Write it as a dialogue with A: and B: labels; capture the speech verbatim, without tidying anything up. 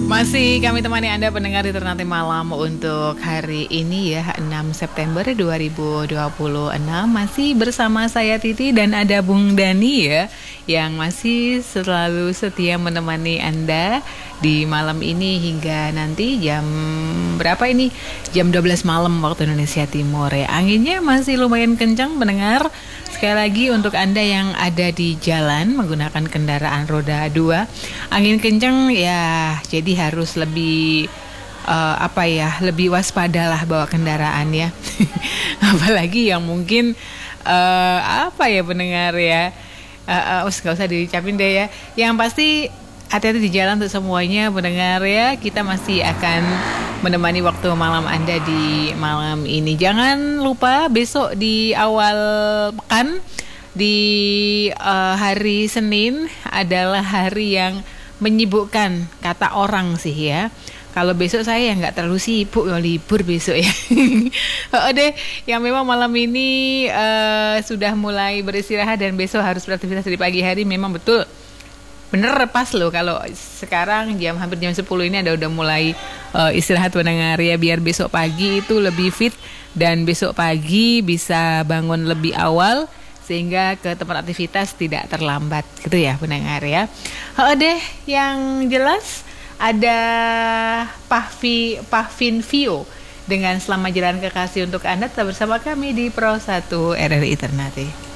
A: Masih kami temani Anda pendengar di Ternate Malam untuk hari ini ya, enam September dua ribu dua puluh enam. Masih bersama saya Titi dan ada Bung Dani ya, yang masih selalu setia menemani Anda di malam ini hingga nanti jam berapa ini? Jam dua belas malam waktu Indonesia Timur ya. Anginnya masih lumayan kencang mendengar. Sekali lagi untuk Anda yang ada di jalan menggunakan kendaraan roda dua, angin kencang ya, jadi harus lebih uh, apa ya, lebih waspadalah bawa kendaraan ya. Apalagi yang mungkin uh, apa ya pendengar ya, uh, uh, gak usah dicapin deh ya. Yang pasti hati-hati di jalan untuk semuanya pendengar ya. Kita masih akan menemani waktu malam Anda di malam ini. Jangan lupa besok di awal pekan di uh, hari Senin adalah hari yang menyibukkan kata orang sih ya. Kalau besok saya yang nggak terlalu sibuk, ya libur besok ya. Oh deh, yang memang malam ini uh, sudah mulai beristirahat dan besok harus beraktivitas di pagi hari, memang betul. Bener pas loh kalau sekarang jam hampir jam sepuluh ini ada udah mulai uh, istirahat pendengar ya, biar besok pagi itu lebih fit dan besok pagi bisa bangun lebih awal sehingga ke tempat aktivitas tidak terlambat gitu ya pendengar ya. Oh deh, yang jelas ada Pahvi Pahvin Vio dengan Selamat Jalan Kekasih untuk Anda. Tetap bersama kami di Pro satu R R I Ternate.